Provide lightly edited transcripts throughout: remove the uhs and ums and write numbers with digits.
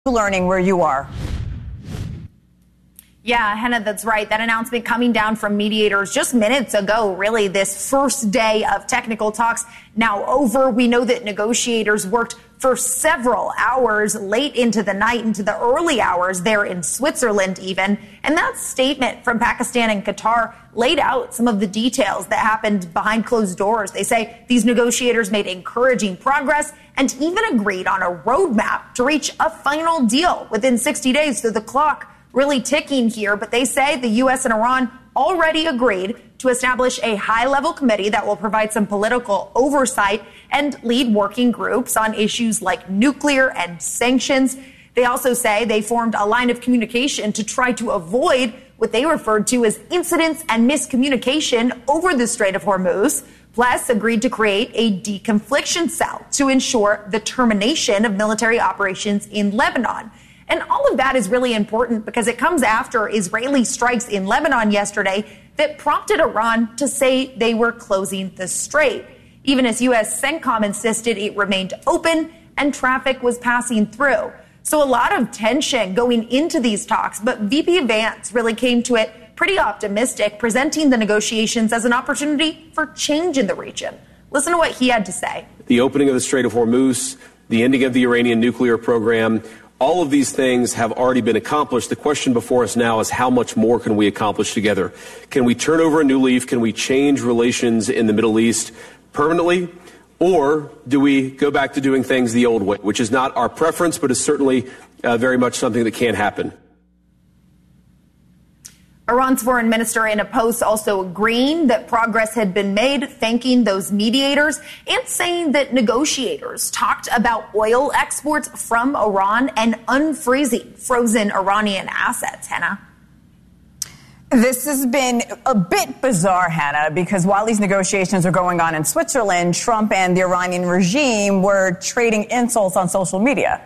Learning where you are. Yeah, Henna, that's right. That announcement coming down from mediators just minutes ago, really, this first day of technical talks now over. We know that negotiators worked for several hours late into the night, into the early hours there in Switzerland even. And that statement from Pakistan and Qatar laid out some of the details that happened behind closed doors. They say these negotiators made encouraging progress and even agreed on a roadmap to reach a final deal within 60 days. So the clock really ticking here. But they say the U.S. and Iran already agreed to establish a high-level committee that will provide some political oversight and lead working groups on issues like nuclear and sanctions. They also say they formed a line of communication to try to avoid what they referred to as incidents and miscommunication over the Strait of Hormuz, plus agreed to create a deconfliction cell to ensure the termination of military operations in Lebanon. And all of that is really important because it comes after Israeli strikes in Lebanon yesterday that prompted Iran to say they were closing the strait, even as U.S. CENTCOM insisted it remained open and traffic was passing through. So a lot of tension going into these talks, but VP Vance really came to it pretty optimistic, presenting the negotiations as an opportunity for change in the region. Listen to what he had to say. The opening of the Strait of Hormuz, the ending of the Iranian nuclear program, all of these things have already been accomplished. The question before us now is how much more can we accomplish together? Can we turn over a new leaf? Can we change relations in the Middle East permanently? Or do we go back to doing things the old way, which is not our preference, but is certainly very much something that can happen? Iran's foreign minister in a post also agreeing that progress had been made, thanking those mediators and saying that negotiators talked about oil exports from Iran and unfreezing frozen Iranian assets. Hannah. This has been a bit bizarre, Hannah, because while these negotiations are going on in Switzerland, Trump and the Iranian regime were trading insults on social media.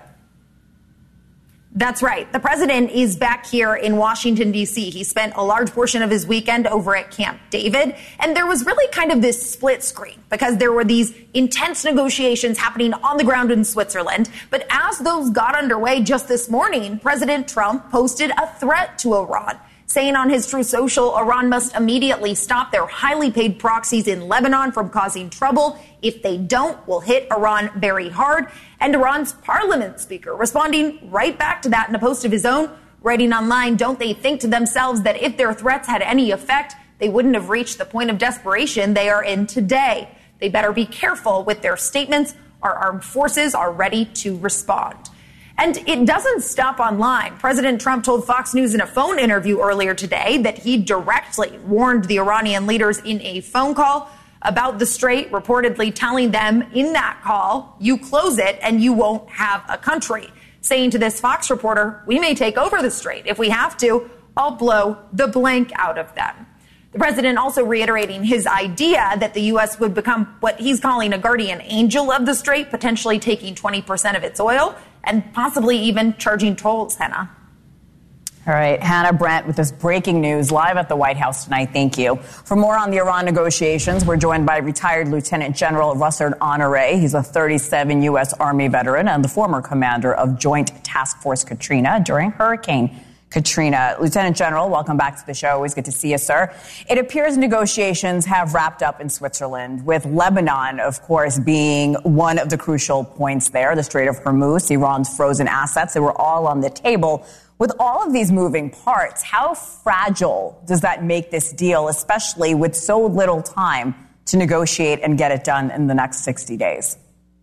That's right. The president is back here in Washington, D.C. He spent a large portion of his weekend over at Camp David. And there was really kind of this split screen because there were these intense negotiations happening on the ground in Switzerland. But as those got underway just this morning, President Trump posted a threat to Iran, saying on his Truth Social, Iran must immediately stop their highly paid proxies in Lebanon from causing trouble. If they don't, we'll hit Iran very hard. And Iran's parliament speaker responding right back to that in a post of his own, writing online, don't they think to themselves that if their threats had any effect, they wouldn't have reached the point of desperation they are in today. They better be careful with their statements. Our armed forces are ready to respond. And it doesn't stop online. President Trump told Fox News in a phone interview earlier today that he directly warned the Iranian leaders in a phone call about the strait, reportedly telling them in that call, you close it and you won't have a country. Saying to this Fox reporter, we may take over the strait. If we have to, I'll blow the blank out of them. The president also reiterating his idea that the U.S. would become what he's calling a guardian angel of the strait, potentially taking 20% of its oil and possibly even charging tolls, Hannah. All right, Hannah Brent with this breaking news live at the White House tonight. Thank you. For more on the Iran negotiations, we're joined by retired Lieutenant General Russert Honore. He's a 37 U.S. Army veteran and the former commander of Joint Task Force Katrina during Hurricane Katrina. Lieutenant General, welcome back to the show. Always good to see you, sir. It appears negotiations have wrapped up in Switzerland, with Lebanon, of course, being one of the crucial points there. The Strait of Hormuz, Iran's frozen assets, they were all on the table. With all of these moving parts, how fragile does that make this deal, especially with so little time to negotiate and get it done in the next 60 days?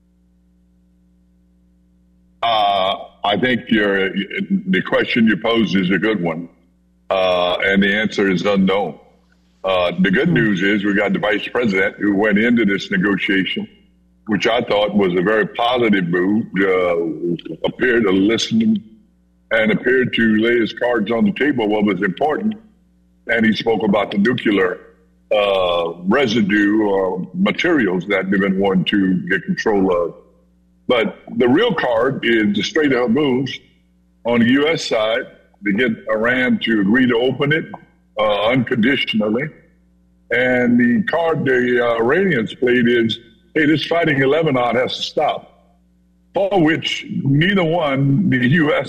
I think the question you posed is a good one, and the answer is unknown. The good news is we got the vice president who went into this negotiation, which I thought was a very positive move, appeared to listen and appeared to lay his cards on the table, what was important. And he spoke about the nuclear residue or materials that they've been wanting to get control of. But the real card is the Strait of Hormuz on the U.S. side to get Iran to agree to open it unconditionally. And the card the Iranians played is, hey, this fighting in Lebanon has to stop, for which neither one, the U.S.